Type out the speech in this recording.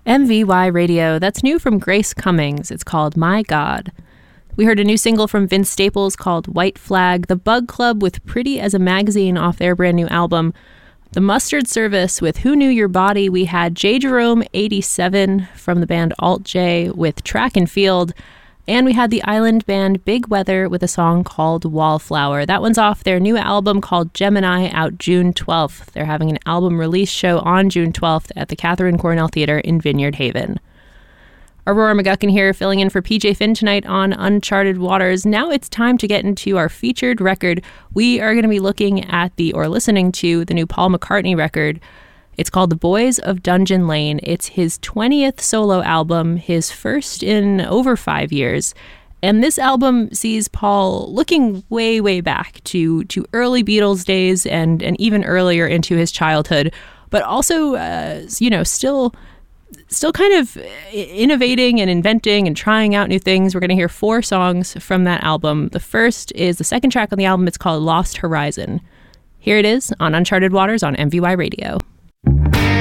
MVY Radio, that's new from Grace Cummings. It's called My God. We heard a new single from Vince Staples called White Flag, The Bug Club with Pretty as a Magazine off their brand new album, The Mustard Service with Who Knew Your Body. We had J. Jerome 87 from the band Alt J with Track and Field, and we had the island band Big Weather with a song called Wallflower. That one's off their new album called Gemini, out June 12th. They're having an album release show on June 12th at the Catherine Cornell Theater in Vineyard Haven. Aurora McGuckin here, filling in for PJ Finn tonight on Uncharted Waters. Now it's time to get into our featured record. We are going to be looking at listening to the new Paul McCartney record. It's called The Boys of Dungeon Lane. It's his 20th solo album, his first in over 5 years. And this album sees Paul looking way, way back to early Beatles days and even earlier into his childhood, but also, still kind of innovating and inventing and trying out new things. We're going to hear 4 songs from that album. The first is the second track on the album. It's called Lost Horizon. Here it is on Uncharted Waters on MVY Radio.